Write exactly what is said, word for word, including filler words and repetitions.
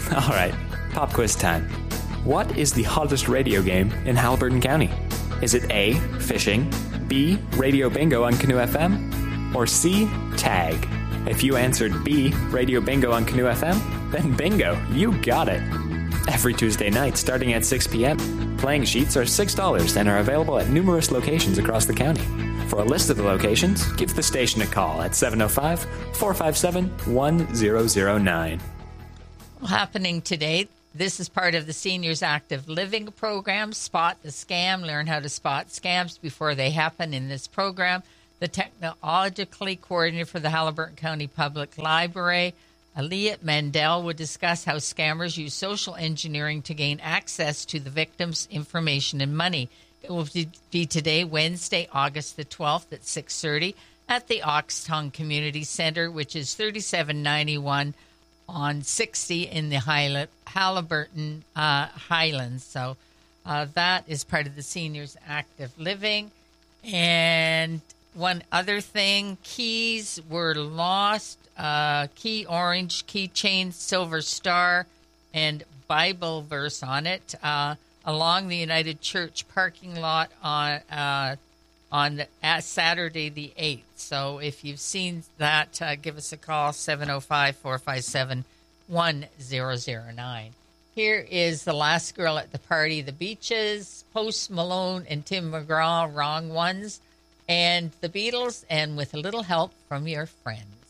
All right, pop quiz time. What is the hottest radio game in Haliburton County? Is it A, fishing, B, radio bingo on Canoe F M, or C, tag? If you answered B, radio bingo on Canoe F M, then bingo, you got it. Every Tuesday night starting at six p.m., playing sheets are six dollars and are available at numerous locations across the county. For a list of the locations, give the station a call at seven oh five, four five seven, one zero zero nine. Happening today, this is part of the Seniors Active Living program. Spot the scam. Learn how to spot scams before they happen in this program. The technologically coordinator for the Haliburton County Public Library, Aaliyah Mandel, will discuss how scammers use social engineering to gain access to the victim's information and money. It will be today, Wednesday, August the twelfth at six thirty at the Oxtongue Community Center, which is thirty-seven ninety-one on sixty in the Haliburton uh, Highlands. So uh, that is part of the Seniors Active Living. And one other thing, keys were lost. Uh, key orange, keychain, silver star, and Bible verse on it uh, along the United Church parking lot on uh, on the, at Saturday the eighth. So if you've seen that, uh, give us a call, seven oh five, four five seven, one zero zero nine. Here is The Last Girl at the Party, The Beaches, Post Malone and Tim McGraw, Wrong Ones, and The Beatles, and With a Little Help from Your Friends.